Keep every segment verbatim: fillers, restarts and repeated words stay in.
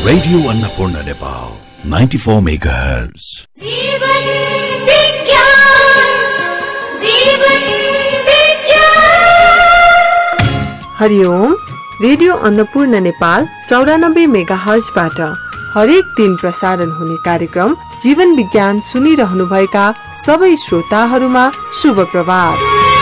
Radio Annapurna Nepal ninety-four megahertz. जीवन विज्ञान जीवन विज्ञान हरिओम। रेडियो अन्नपूर्ण नेपाल चौरानब्बे मेगाहर्जबाट हरेक दिन प्रसारण हुने कार्यक्रम जीवन विज्ञान सुनिरहनु भएका सबै श्रोताहरूमा शुभ प्रभात।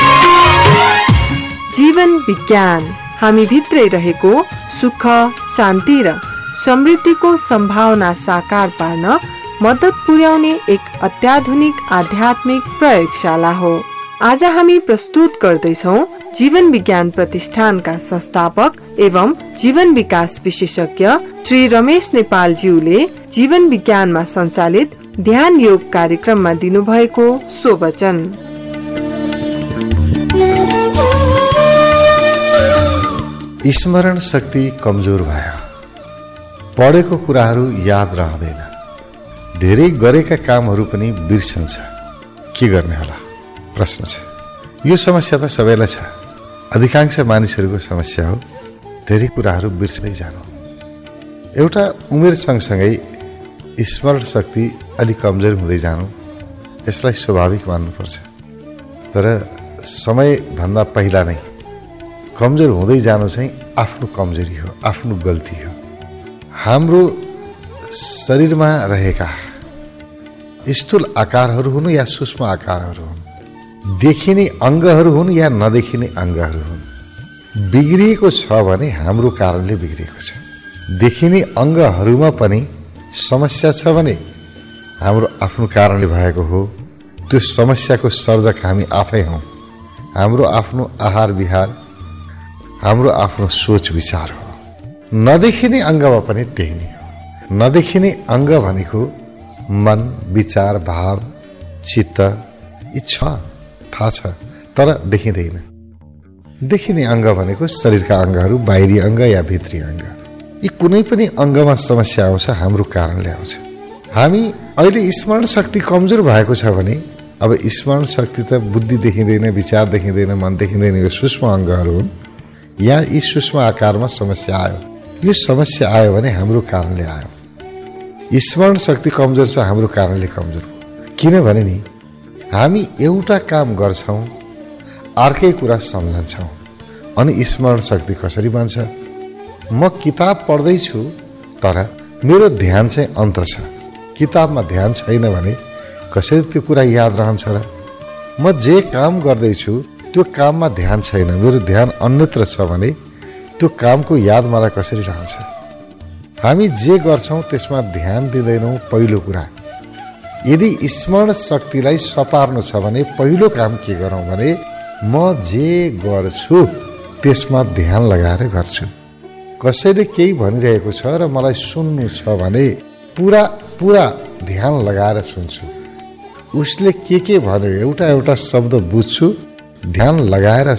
जीवन विज्ञान हामी भित्रै रहेको सुख, शान्ति र समृद्धिको सम्भावना साकार पार्न मद्दत पुर्याउने एक अत्याधुनिक आध्यात्मिक प्रयोगशाला हो। आज हामी प्रस्तुत गर्दैछौँ जीवन विज्ञान प्रतिष्ठानका संस्थापक एवं जीवन विकास विशेषज्ञ श्री रमेश नेपाल ज्यूले जीवन विज्ञानमा सञ्चालित ध्यान योग कार्यक्रममा दिनुभएको सो वचन। स्मरण शक्ति कमजोर भयो, पढेको कुराहरू याद रहँदैन, धेरै गरेका कामहरू पनि बिर्सन्छ। के गर्ने होला प्रश्न छ। यो समस्या त सबैलाई छ, अधिकांश मानिसहरूको समस्या हो। धेरै कुराहरू बिर्सदै जानु। एउटा उमेर सँगसँगै स्मरण शक्ति अलि कमजोर हुँदै जानु, यसलाई स्वाभाविक मान्नुपर्छ। तर समयभन्दा पहिला नै कमजोर हुँदै जानु चाहिँ आफ्नो कमजोरी हो, आफ्नो गल्ती हो। हाम्रो शरीरमा रहेका स्थूल आकारहरू हुन् या सूक्ष्म आकारहरू हुन्, देखिने अङ्गहरू हुन् या नदेखिने अङ्गहरू हुन्, बिग्रिएको छ भने हाम्रो कारणले बिग्रिएको छ। देखिने अङ्गहरूमा पनि समस्या छ भने हाम्रो आफ्नो कारणले भएको हो। त्यो समस्याको सर्जक हामी आफै हौँ। हाम्रो आफ्नो आहार विहार, हाम्रो आफ्नो सोच विचार हो। नदेखिने अङ्गमा पनि त्यही नै हो। नदेखिने अङ्ग भनेको मन, विचार, भाव, चित्त, इच्छा थाहा छ तर देखिँदैन। देखिने अङ्ग भनेको शरीरका अङ्गहरू, बाहिरी अङ्ग या भित्री अङ्ग। यी कुनै पनि अङ्गमा समस्या आउँछ हाम्रो कारणले आउँछ। हामी अहिले स्मरण शक्ति कमजोर भएको छ भने अब स्मरण शक्ति त बुद्धि देखिँदैन, विचार देखिँदैन, मन देखिँदैन, यो सूक्ष्म अङ्गहरू हुन्। यहाँ यी सूक्ष्म आकारमा समस्या आयो। यो समस्या आयो भने हाम्रो कारणले आयो। स्मरण शक्ति कमजोर छ, हाम्रो कारणले कमजोर हो। किनभने नि हामी एउटा काम गर्छौँ, अर्कै कुरा सम्झन्छौँ, अनि स्मरण शक्ति कसरी बन्छ? म किताब पढ्दैछु तर मेरो ध्यान चाहिँ अन्तर छ। किताबमा ध्यान छैन भने कसरी त्यो कुरा याद रहन्छ र? म जे काम गर्दैछु त्यो काममा ध्यान छैन, मेरो ध्यान अन्यत्र छ भने त्यो कामको याद मलाई कसरी रहन्छ? हामी जे गर्छौँ त्यसमा ध्यान दिँदैनौँ। पहिलो कुरा, यदि स्मरण शक्तिलाई सपार्नु छ भने पहिलो काम के गरौँ भने म जे गर्छु त्यसमा ध्यान लगाएर गर्छु। कसैले केही भनिरहेको छ र मलाई सुन्नु छ भने पुरा पुरा ध्यान लगाएर सुन्छु। उसले के के भन्यो एउटा एउटा शब्द बुझ्छु, ध्यान लगाएर